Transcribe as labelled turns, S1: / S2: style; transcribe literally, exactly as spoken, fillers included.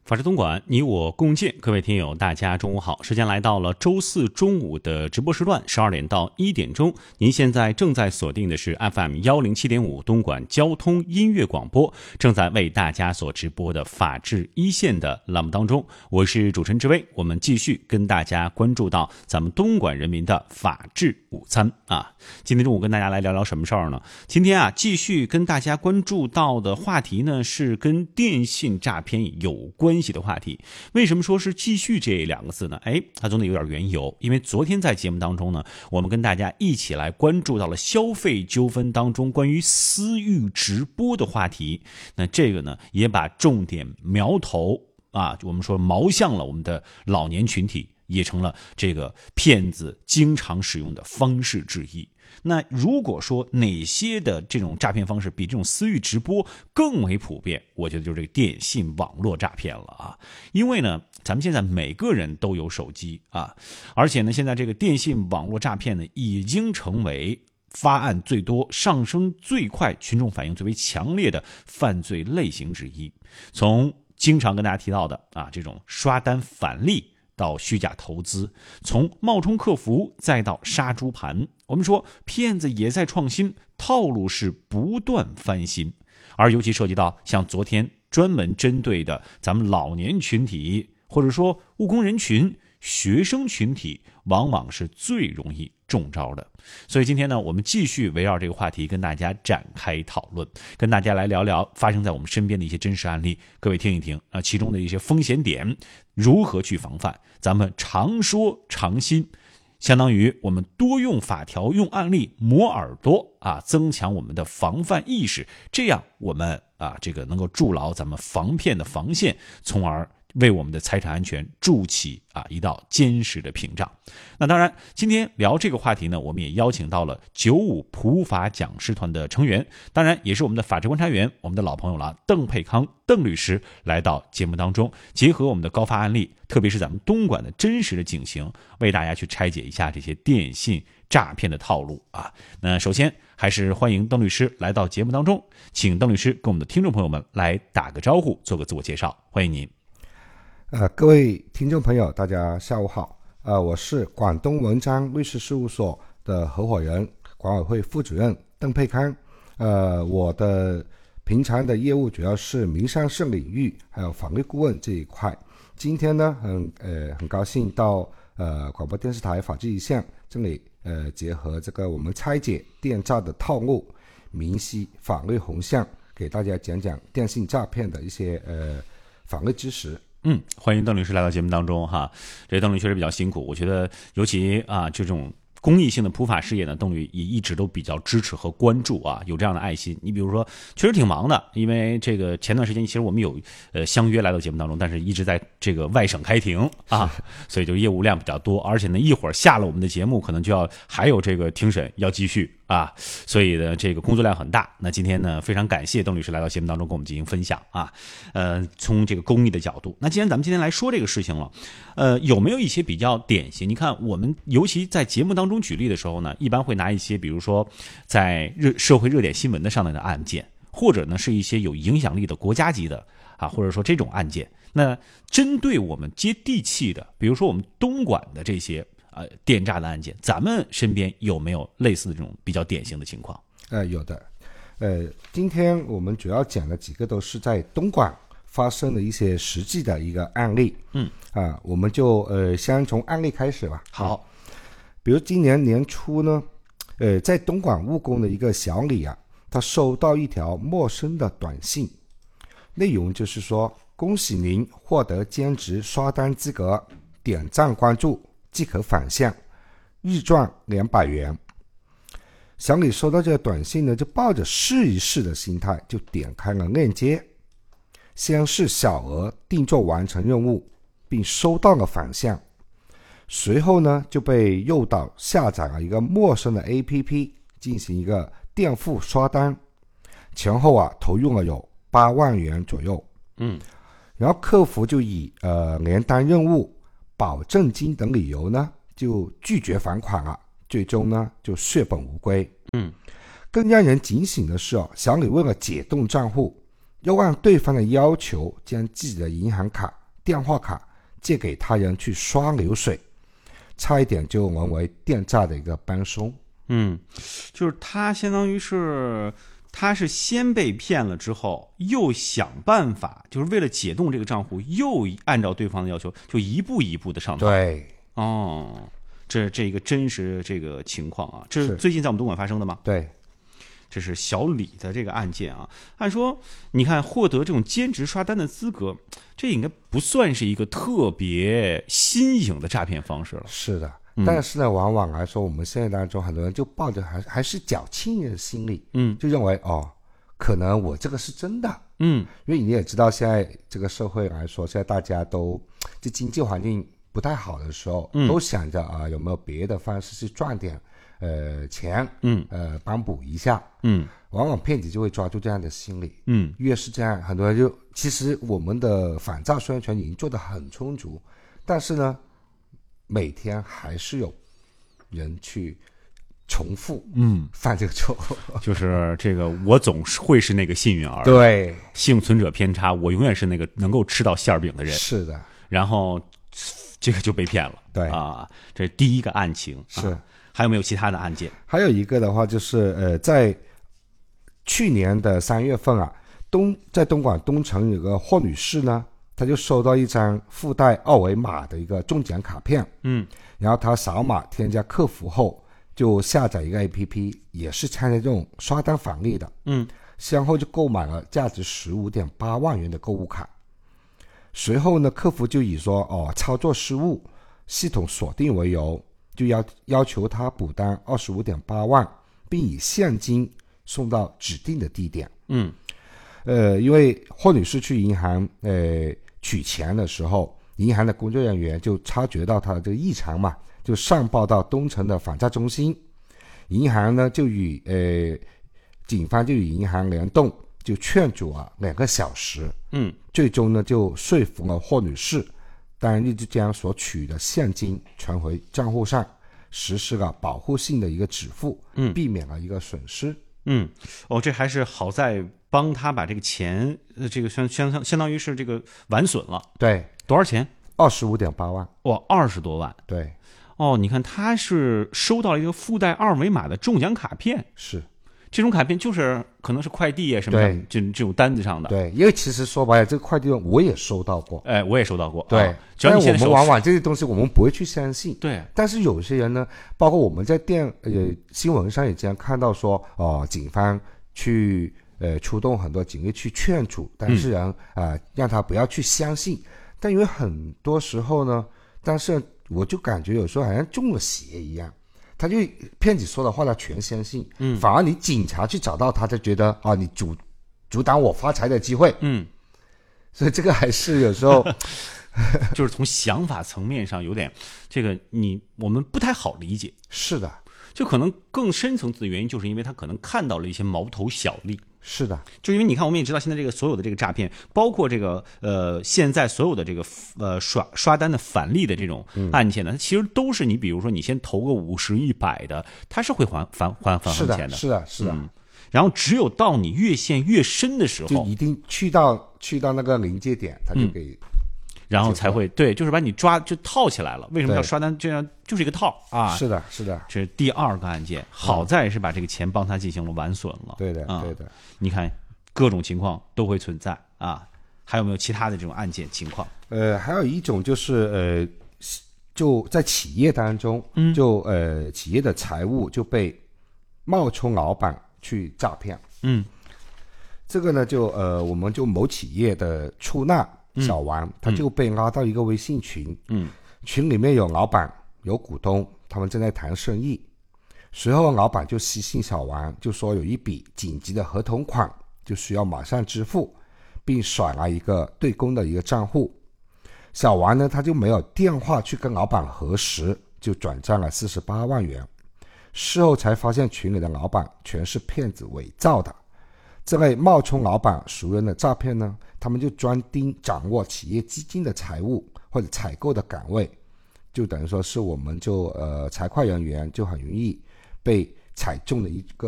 S1: 法治东莞，你我共建。各位听友大家中午好，时间来到了周四中午的直播时段，十二点到一点钟。您现在正在锁定的是 F M 一零七点五 东莞交通音乐广播，正在为大家所直播的法治一线的栏目当中，我是主持人志威。我们继续跟大家关注到咱们东莞人民的法治午餐啊。今天中午跟大家来聊聊什么事儿呢？今天啊，继续跟大家关注到的话题呢，是跟电信诈骗有关关系的话题。为什么说是继续这两个字呢？哎，它总得有点缘由。因为昨天在节目当中呢，我们跟大家一起来关注到了消费纠纷当中关于私域直播的话题。那这个呢，也把重点苗头啊，我们说锚向了我们的老年群体，也成了这个骗子经常使用的方式之一。那如果说哪些的这种诈骗方式比这种私域直播更为普遍，我觉得就是这个电信网络诈骗了啊。因为呢，咱们现在每个人都有手机啊，而且呢，现在这个电信网络诈骗呢，已经成为发案最多、上升最快、群众反应最为强烈的犯罪类型之一。从经常跟大家提到的啊，这种刷单返利，到虚假投资，从冒充客服再到杀猪盘，我们说骗子也在创新，套路是不断翻新。而尤其涉及到像昨天专门针对的咱们老年群体，或者说务工人群、学生群体，往往是最容易中招的。所以今天呢，我们继续围绕这个话题跟大家展开讨论，跟大家来聊聊发生在我们身边的一些真实案例，各位听一听啊，其中的一些风险点如何去防范。咱们常说常新，相当于我们多用法条、用案例磨耳朵啊，增强我们的防范意识，这样我们啊这个能够筑牢咱们防骗的防线，从而为我们的财产安全筑起啊一道坚实的屏障。那当然，今天聊这个话题呢，我们也邀请到了九五普法讲师团的成员，当然也是我们的法治观察员，我们的老朋友了，邓佩康邓律师来到节目当中，结合我们的高发案例，特别是咱们东莞的真实的警情，为大家去拆解一下这些电信诈骗的套路啊。那首先还是欢迎邓律师来到节目当中，请邓律师跟我们的听众朋友们来打个招呼，做个自我介绍，欢迎您。
S2: 呃，各位听众朋友，大家下午好。呃，我是广东文章律师事务所的合伙人、管委会副主任邓佩康。呃，我的平常的业务主要是民商事领域，还有法律顾问这一块。今天呢，很呃很高兴到呃广播电视台法治一线这里，呃结合这个我们拆解电诈的套路，明晰法律红线，给大家讲讲电信诈骗的一些呃法律知识。
S1: 嗯，欢迎邓律师来到节目当中哈。这邓律确实比较辛苦，我觉得尤其啊这种公益性的普法事业呢，邓律也一直都比较支持和关注啊，有这样的爱心。你比如说，确实挺忙的，因为这个前段时间其实我们有呃相约来到节目当中，但是一直在这个外省开庭啊，所以就业务量比较多，而且呢一会儿下了我们的节目，可能就要还有这个庭审要继续啊，所以呢这个工作量很大。那今天呢非常感谢邓律师来到节目当中跟我们进行分享啊，呃从这个公益的角度。那既然咱们今天来说这个事情了，呃有没有一些比较典型？你看我们尤其在节目当中举例的时候呢，一般会拿一些比如说在热社会热点新闻的上面的案件，或者呢是一些有影响力的国家级的啊，或者说这种案件。那针对我们接地气的，比如说我们东莞的这些呃电诈的案件，咱们身边有没有类似的这种比较典型的情况？
S2: 呃，有的。呃，今天我们主要讲的几个都是在东莞发生的一些实际的一个案例。
S1: 嗯，
S2: 啊，我们就呃先从案例开始吧。
S1: 好，
S2: 比如今年年初呢，呃，在东莞务工的一个小李啊，他收到一条陌生的短信，内容就是说，恭喜您获得兼职刷单资格，点赞关注即可返现，日赚两百元。小李收到这个短信呢，就抱着试一试的心态，就点开了链接，先是小额定做完成任务，并收到了返现。随后呢，就被诱导下载了一个陌生的 A P P 进行一个垫付刷单，前后啊投入了有八万元左右。
S1: 嗯，
S2: 然后客服就以呃连单任务、保证金等理由呢，就拒绝返款了，最终呢就血本无归。
S1: 嗯，
S2: 更让人警醒的是哦，小李为了解冻账户， 又按对方的要求将自己的银行卡、电话卡借给他人去刷流水，差一点就沦为电诈的一个帮凶。
S1: 嗯，就是他相当于是他是先被骗了之后，又想办法，就是为了解冻这个账户，又按照对方的要求，就一步一步的上套。
S2: 对，
S1: 哦，这这个真实这个情况啊，这是最近在我们东莞发生的吗？
S2: 对。
S1: 这是小李的这个案件啊，按说你看获得这种兼职刷单的资格，这应该不算是一个特别新颖的诈骗方式了。
S2: 是的，
S1: 嗯、
S2: 但是呢，往往来说，我们现在当中很多人就抱着还还是侥幸的心理，
S1: 嗯，
S2: 就认为哦，可能我这个是真的，
S1: 嗯，
S2: 因为你也知道，现在这个社会来说，现在大家都这经济环境不太好的时候，嗯、都想着啊，有没有别的方式去赚点。呃，钱，嗯，呃，帮补一下，嗯，往往骗子就会抓住这样的心理，嗯，越是这样，很多人就其实我们的反诈宣传已经做得很充足，但是呢，每天还是有人去重复，嗯，犯这个错，
S1: 就是这个，我总是会是那个幸运儿，
S2: 对，
S1: 幸存者偏差，我永远是那个能够吃到馅儿饼的人，
S2: 是的，
S1: 然后这个就被骗了，
S2: 对
S1: 啊，这是第一个案情，
S2: 是。
S1: 啊还有没有其他的案件？
S2: 还有一个的话就是，呃，在去年的三月份啊，东在东莞东城有个霍女士呢，她就收到一张附带二维码的一个中奖卡片，嗯，然后她扫码添加客服后，就下载一个 A P P， 也是参加这种刷单返利的，嗯，先后就购买了价值十五点八万元的购物卡。随后呢，客服就以说哦操作失误、系统锁定为由。就要要求他补单二十五点八万，并以现金送到指定的地点。嗯，呃，因为霍女士去银行呃取钱的时候，银行的工作人员就察觉到他的这个异常嘛，就上报到东城的反诈中心。银行呢就与呃警方就与银行联动，就劝阻啊两个小时。嗯，最终呢就说服了霍女士。当日就将所取的现金传回账户上，实施了保护性的一个止付，嗯，避免了一个损失。
S1: 嗯，哦，这还是好在帮他把这个钱，呃，这个相相相当于是这个完损了。
S2: 对，
S1: 多少钱？
S2: 二十五点八万。
S1: 哇，二十多万。
S2: 对。
S1: 哦，你看他是收到了一个附带二维码的中奖卡片。
S2: 是。
S1: 这种卡片就是可能是快递啊什么的，这这种单子上的。
S2: 对，因为其实说白了，这个快递我也收到过。
S1: 哎，我也收到过。
S2: 对，
S1: 啊、只要你现在
S2: 但我们往往这些东西我们不会去相信。
S1: 对。
S2: 但是有些人呢，包括我们在电呃新闻上也经常看到说，哦、呃，警方去呃出动很多警力去劝阻当事人啊、嗯呃，让他不要去相信。但因为很多时候呢，但是我就感觉有时候好像中了邪一样。他就骗子说的话他全相信，嗯，反而你警察去找到他，就觉得啊，你阻阻挡我发财的机会，嗯，所以这个还是有时候
S1: 就是从想法层面上有点这个你我们不太好理解，
S2: 是的，
S1: 就可能更深层次的原因，就是因为他可能看到了一些毛头小利。
S2: 是的，
S1: 就因为你看，我们也知道现在这个所有的这个诈骗，包括这个呃，现在所有的这个呃刷刷单的返利的这种案件呢，它其实都是你比如说你先投个五十、一百的，它是会还还还还还钱的，
S2: 是的，是的，是的。
S1: 嗯，然后只有到你越陷越深的时候，
S2: 就一定去到去到那个临界点，它就给。嗯
S1: 然后才会对，就是把你抓就套起来了。为什么要刷单？这样就是一个套啊！
S2: 是的，是的。
S1: 这是第二个案件，好在是把这个钱帮他进行了完损了。
S2: 对的，
S1: 啊、
S2: 对的。
S1: 你看，各种情况都会存在啊。还有没有其他的这种案件情况？
S2: 呃，还有一种就是呃，就在企业当中，
S1: 嗯，
S2: 就呃，企业的财务就被冒充老板去诈骗。
S1: 嗯，
S2: 这个呢，就呃，我们就某企业的出纳。小王他就被拉到一个微信群，嗯，群里面有老板有股东，他们正在谈生意。随后老板就私信小王，就说有一笔紧急的合同款，就需要马上支付，并甩了一个对公的一个账户。小王呢，他就没有电话去跟老板核实，就转账了四十八万元。事后才发现群里的老板全是骗子伪造的。这类冒充老板熟人的诈骗呢，他们就专盯掌握企业基金的财务或者采购的岗位，就等于说是我们就呃财会人员就很容易被踩中的一个